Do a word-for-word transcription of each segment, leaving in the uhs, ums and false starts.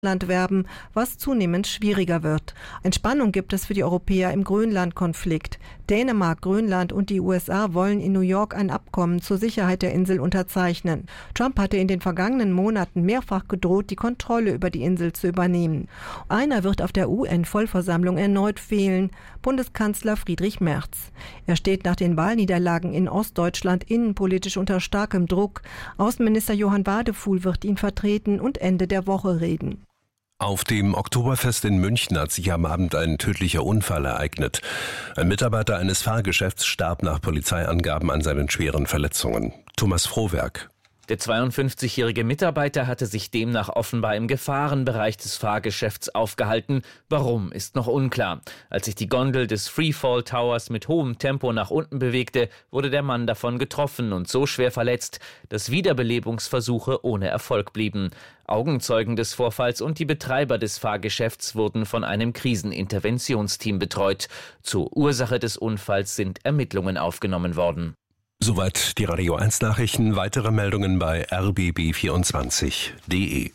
Land werben, was zunehmend schwieriger wird. Entspannung gibt es für die Europäer im Grönland-Konflikt. Dänemark, Grönland und die U S A wollen in New York ein Abkommen zur Sicherheit der Insel unterzeichnen. Trump hatte in den vergangenen Monaten mehrfach gedroht, die Kontrolle über die Insel zu übernehmen. Einer wird auf der U N-Vollversammlung erneut fehlen: Bundeskanzler Friedrich Merz. Er steht nach den Wahlniederlagen in Ostdeutschland innenpolitisch unter starkem Druck. Außenminister Johann Wadefuhl wird ihn vertreten und Ende der Woche reden. Auf dem Oktoberfest in München hat sich am Abend ein tödlicher Unfall ereignet. Ein Mitarbeiter eines Fahrgeschäfts starb nach Polizeiangaben an seinen schweren Verletzungen. Thomas Frohwerk. Der zweiundfünfzigjährige Mitarbeiter hatte sich demnach offenbar im Gefahrenbereich des Fahrgeschäfts aufgehalten. Warum, ist noch unklar. Als sich die Gondel des Freefall Towers mit hohem Tempo nach unten bewegte, wurde der Mann davon getroffen und so schwer verletzt, dass Wiederbelebungsversuche ohne Erfolg blieben. Augenzeugen des Vorfalls und die Betreiber des Fahrgeschäfts wurden von einem Kriseninterventionsteam betreut. Zur Ursache des Unfalls sind Ermittlungen aufgenommen worden. Soweit die Radio eins Nachrichten. Weitere Meldungen bei r b b vierundzwanzig punkt d e.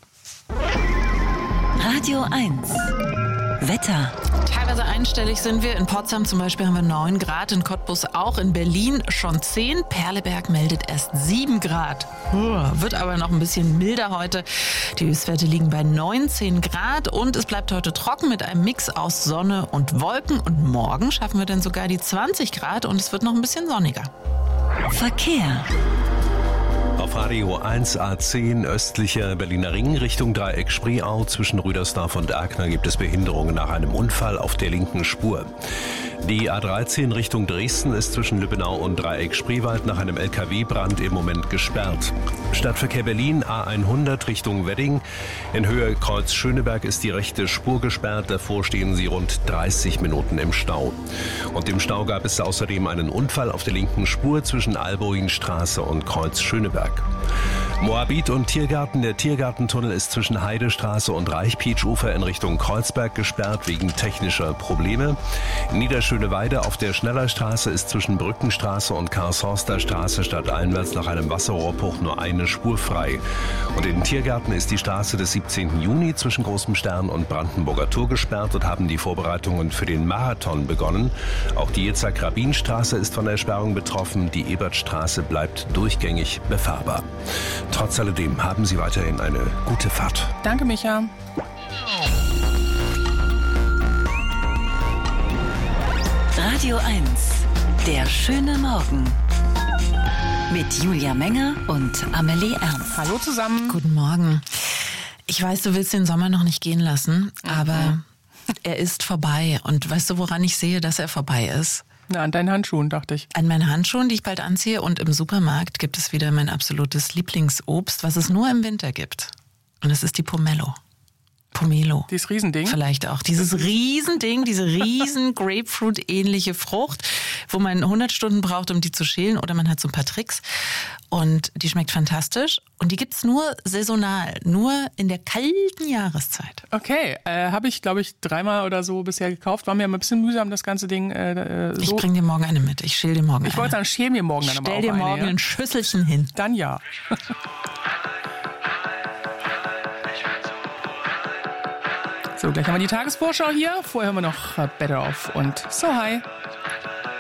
Radio eins. Wetter. Teilweise einstellig sind wir. In Potsdam zum Beispiel haben wir neun Grad, in Cottbus auch, in Berlin schon zehn. Perleberg meldet erst sieben Grad. Wird aber noch ein bisschen milder heute. Die Höchstwerte liegen bei neunzehn Grad und es bleibt heute trocken mit einem Mix aus Sonne und Wolken. Und morgen schaffen wir dann sogar die zwanzig Grad und es wird noch ein bisschen sonniger. Verkehr. Auf Radio eins A zehn östlicher Berliner Ring Richtung Dreieck Spreeau zwischen Rüdersdorf und Erkner gibt es Behinderungen nach einem Unfall auf der linken Spur. Die A dreizehn Richtung Dresden ist zwischen Lübbenau und Dreieck Spreewald nach einem L K W-Brand im Moment gesperrt. Stadtverkehr Berlin A hundert Richtung Wedding. In Höhe Kreuz Schöneberg ist die rechte Spur gesperrt. Davor stehen Sie rund dreißig Minuten im Stau. Und im Stau gab es außerdem einen Unfall auf der linken Spur zwischen Alboinstraße und Kreuz Schöneberg. Moabit und Tiergarten. Der Tiergartentunnel ist zwischen Heidestraße und Reichpietsch-Ufer in Richtung Kreuzberg gesperrt wegen technischer Probleme. Niederschöneweide auf der Schnellerstraße ist zwischen Brückenstraße und Karlshorster Straße stadteinwärts nach einem Wasserrohrbruch nur eine Spur frei. Und in Tiergarten ist die Straße des siebzehnten Juni zwischen Großem Stern und Brandenburger Tor gesperrt und haben die Vorbereitungen für den Marathon begonnen. Auch die Yitzhak-Rabin-Straße ist von der Sperrung betroffen. Die Ebertstraße bleibt durchgängig befahrbar. Trotz alledem haben Sie weiterhin eine gute Fahrt. Danke, Micha. Radio eins. Der schöne Morgen. Mit Julia Menger und Amelie Ernst. Hallo zusammen. Guten Morgen. Ich weiß, du willst den Sommer noch nicht gehen lassen, aber mhm. er ist vorbei. Und weißt du, woran ich sehe, dass er vorbei ist? Na, an deinen Handschuhen, dachte ich. An meinen Handschuhen, die ich bald anziehe. Und im Supermarkt gibt es wieder mein absolutes Lieblingsobst, was es nur im Winter gibt. Und das ist die Pomelo. Pomelo. Dieses Riesending? Vielleicht auch. Dieses Riesending, diese riesen Grapefruit-ähnliche Frucht, wo man hundert Stunden braucht, um die zu schälen. Oder man hat so ein paar Tricks. Und die schmeckt fantastisch. Und die gibt's nur saisonal, nur in der kalten Jahreszeit. Okay, äh, habe ich, glaube ich, dreimal oder so bisher gekauft. War mir immer ein bisschen mühsam, das ganze Ding äh, so. Ich bring dir morgen eine mit. Ich schäl dir morgen ich eine. Ich wollte sagen, schäl mir morgen dann aber auch Stell dir eine, morgen ja? ein Schüsselchen hin. Dann ja. So, gleich haben wir die Tagesvorschau hier. Vorher haben wir noch Better Off und So High.